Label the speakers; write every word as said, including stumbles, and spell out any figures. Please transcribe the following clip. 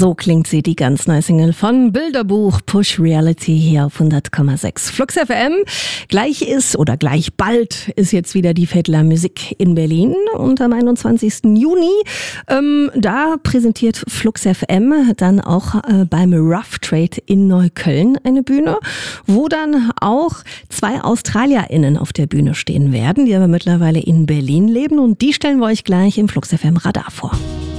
Speaker 1: So klingt sie, die ganz neue Single von Bilderbuch Push Reality hier auf hundert Komma sechs Flux F M. Gleich ist oder gleich bald ist jetzt wieder die Vettler Musik in Berlin und am einundzwanzigsten Juni. Ähm, da präsentiert Flux F M dann auch äh, beim Rough Trade in Neukölln eine Bühne, wo dann auch zwei AustralierInnen auf der Bühne stehen werden, die aber mittlerweile in Berlin leben, und die stellen wir euch gleich im Flux F M Radar vor.